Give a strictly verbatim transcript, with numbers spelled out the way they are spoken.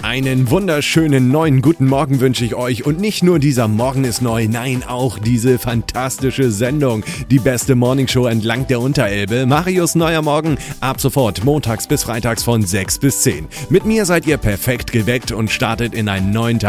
Einen wunderschönen neuen guten Morgen wünsche ich euch und nicht nur dieser Morgen ist neu, nein, auch diese fantastische Sendung, die beste Morningshow entlang der Unterelbe. Marius neuer Morgen, ab sofort montags bis freitags von sechs bis zehn. Mit mir seid ihr perfekt geweckt und startet in einen neuen Tag.